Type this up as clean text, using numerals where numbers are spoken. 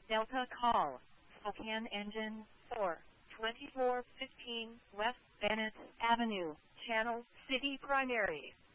Delta call. Spokane engine 4. 2415 West Bennett Avenue, Channel City Primary.